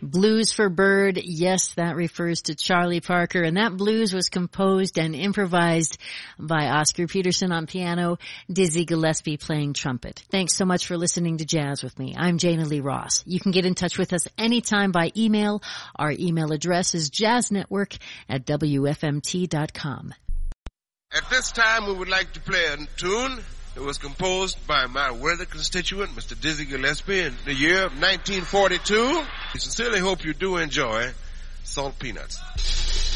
Blues for Bird, yes, that refers to Charlie Parker, and that blues was composed and improvised by Oscar Peterson on piano, Dizzy Gillespie playing trumpet. Thanks so much for listening to Jazz with me. I'm Jana Lee Ross. You can get in touch with us anytime by email. Our email address is jazznetwork@wfmt.com. At this time, we would like to play a tune that was composed by my worthy constituent, Mr. Dizzy Gillespie, in the year of 1942. I sincerely hope you do enjoy Salt Peanuts.